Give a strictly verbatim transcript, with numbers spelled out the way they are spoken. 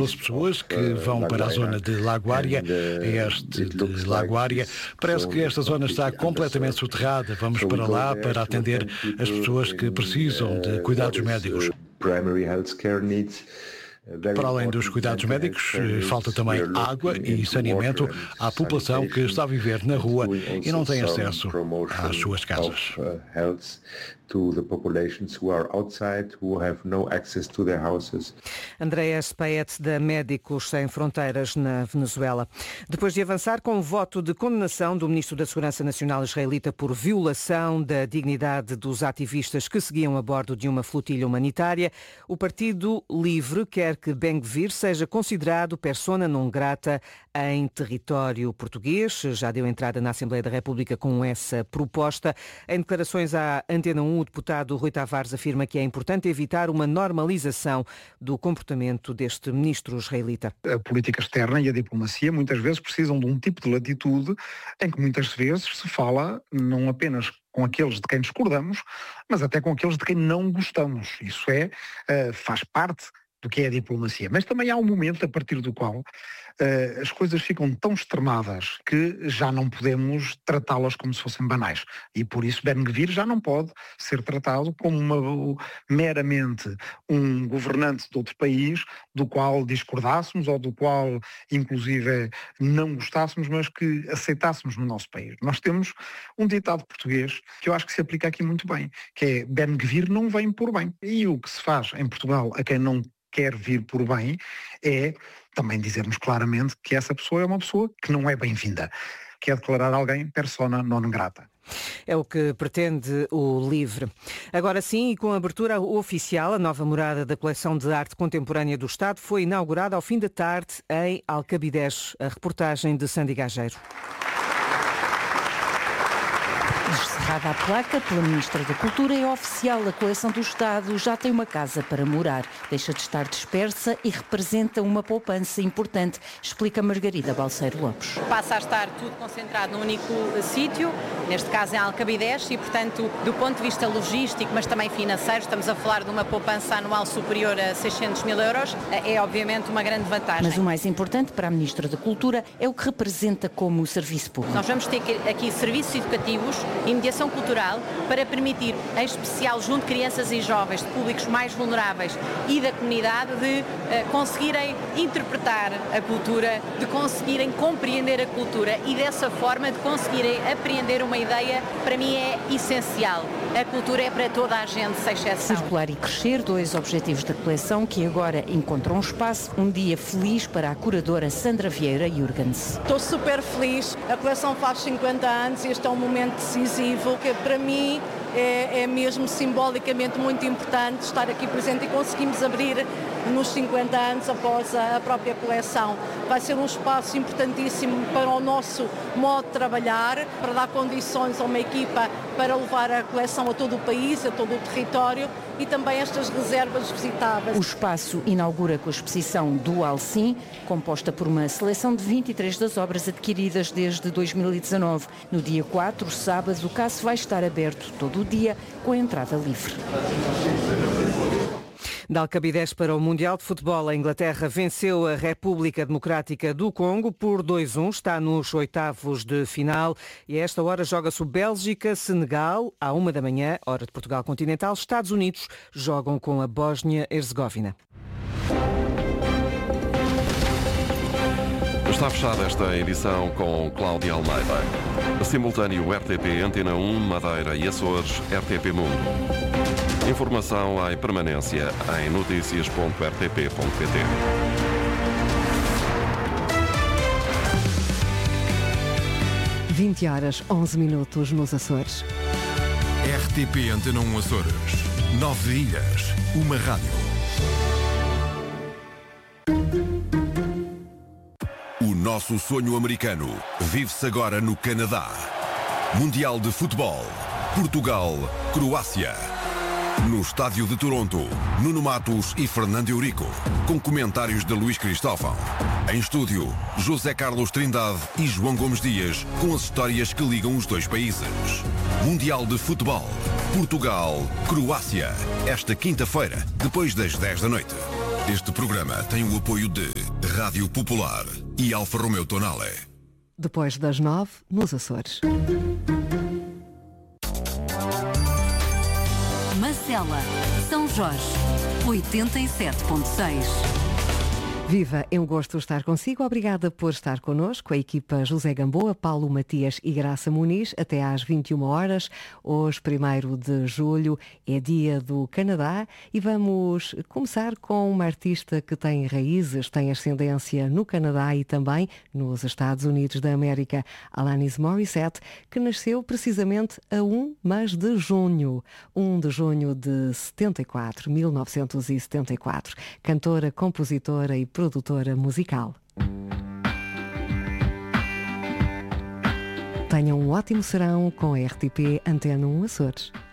doze pessoas que vão para a zona de Laguária, a este de Laguária. Parece que esta zona está completamente soterrada. Vamos para lá para atender as pessoas que precisam de cuidados médicos. Para além dos cuidados médicos, falta também água e saneamento à população que está a viver na rua e não tem acesso às suas casas. Andrea Spaet, da Médicos Sem Fronteiras na Venezuela. Depois de avançar com o voto de condenação do Ministro da Segurança Nacional israelita por violação da dignidade dos ativistas que seguiam a bordo de uma flotilha humanitária, o Partido Livre quer que Ben-Gvir seja considerado persona non grata em território português. Já deu entrada na Assembleia da República com essa proposta. Em declarações à Antena um, o deputado Rui Tavares afirma que é importante evitar uma normalização do comportamento deste ministro israelita. A política externa e a diplomacia muitas vezes precisam de um tipo de latitude em que muitas vezes se fala não apenas com aqueles de quem discordamos, mas até com aqueles de quem não gostamos. Isso é, faz parte do que é a diplomacia. Mas também há um momento a partir do qual uh, as coisas ficam tão extremadas que já não podemos tratá-las como se fossem banais. E por isso Ben-Gvir já não pode ser tratado como uma, meramente um governante de outro país do qual discordássemos ou do qual inclusive não gostássemos, mas que aceitássemos no nosso país. Nós temos um ditado português que eu acho que se aplica aqui muito bem, que é Ben-Gvir não vem por bem. E o que se faz em Portugal a quem não quer vir por bem é também dizermos claramente que essa pessoa é uma pessoa que não é bem-vinda, que é declarar alguém persona non grata. É o que pretende o Livre. Agora sim, e com a abertura oficial, a nova morada da Coleção de Arte Contemporânea do Estado foi inaugurada ao fim da tarde em Alcabidez. A reportagem de Sandy Gageiro. Descerrada a placa pela Ministra da Cultura, é oficial. A coleção do Estado já tem uma casa para morar. Deixa de estar dispersa e representa uma poupança importante, explica Margarida Balseiro Lopes. Passa a estar tudo concentrado num único sítio, neste caso em Alcabidez, e portanto, do ponto de vista logístico, mas também financeiro, estamos a falar de uma poupança anual superior a seiscentos mil euros. É obviamente uma grande vantagem. Mas o mais importante para a Ministra da Cultura é o que representa como serviço público. Nós vamos ter aqui serviços educativos e mediação cultural para permitir, em especial junto de crianças e jovens, de públicos mais vulneráveis e da comunidade, de uh, conseguirem interpretar a cultura, de conseguirem compreender a cultura e dessa forma de conseguirem apreender uma ideia, para mim é essencial. A cultura é para toda a gente, sem exceção. Circular e crescer, dois objetivos da coleção que agora encontram espaço. Um dia feliz para a curadora Sandra Vieira Jurgens. Estou super feliz. A coleção faz cinquenta anos e este é um momento decisivo que para mim é, é mesmo simbolicamente muito importante estar aqui presente e conseguimos abrir nos cinquenta anos após a, a própria coleção. Vai ser um espaço importantíssimo para o nosso modo de trabalhar, para dar condições a uma equipa para levar a coleção a todo o país, a todo o território e também estas reservas visitáveis. O espaço inaugura com a exposição Dual Sim, composta por uma seleção de vinte e três das obras adquiridas desde dois mil e dezanove. No dia quatro, sábado, o caso vai estar aberto todo o dia com a entrada livre. Da Alcabidez para o Mundial de Futebol, a Inglaterra venceu a República Democrática do Congo por dois a um, está nos oitavos de final e a esta hora joga-se o Bélgica-Senegal, à uma da manhã, hora de Portugal continental. Estados Unidos jogam com a Bósnia-Herzegovina. Está fechada esta edição com Cláudia Almeida. Simultâneo R T P Antena um, Madeira e Açores, R T P Mundo. Informação em permanência em notícias ponto r t p ponto p t. vinte horas, onze minutos nos Açores. R T P Antena um Açores. Nove ilhas, uma rádio. O nosso sonho americano vive-se agora no Canadá. Mundial de Futebol. Portugal, Croácia. No estádio de Toronto, Nuno Matos e Fernando Eurico, com comentários de Luís Cristóvão. Em estúdio, José Carlos Trindade e João Gomes Dias, com as histórias que ligam os dois países. Mundial de Futebol. Portugal, Croácia. Esta quinta-feira, depois das dez da noite. Este programa tem o apoio de Rádio Popular e Alfa Romeo Tonale. Depois das nove, nos Açores. Marcela, São Jorge, oitenta e sete ponto seis. Viva, é um gosto estar consigo. Obrigada por estar connosco. A equipa José Gamboa, Paulo Matias e Graça Muniz, até às vinte e uma horas. Hoje, primeiro de julho, é dia do Canadá e vamos começar com uma artista que tem raízes, tem ascendência no Canadá e também nos Estados Unidos da América. Alanis Morissette, que nasceu precisamente a um de junho. um de junho de setenta e quatro, mil novecentos e setenta e quatro. Cantora, compositora e produtora musical. Tenham um ótimo serão com a R T P Antena um Açores.